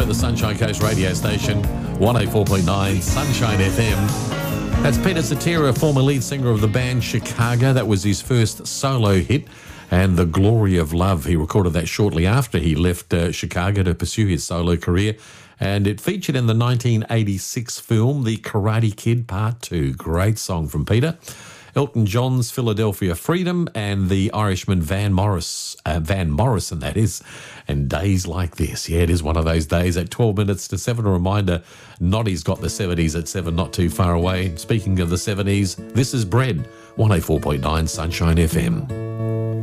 at the Sunshine Coast radio station, 104.9 Sunshine FM. That's Peter Cetera, former lead singer of the band Chicago. That was his first solo hit, and The Glory of Love. He recorded that shortly after he left Chicago to pursue his solo career, and it featured in the 1986 film The Karate Kid Part 2. Great song from Peter. Elton John's Philadelphia Freedom, and the Irishman Van Morrison, that is, and Days Like This. Yeah, it is one of those days at 12 minutes to 7. A reminder, Noddy's got the 70s at 7, not too far away. Speaking of the 70s, this is Bread, 104.9 Sunshine FM.